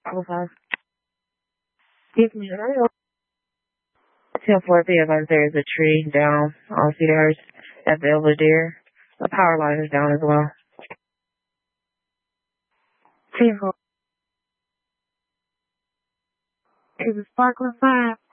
Okay. Give me a 10-4 p.m. There's a tree down on Cedars at Belvedere. The power line is down as well. 10-4. Is it Sparkling 5?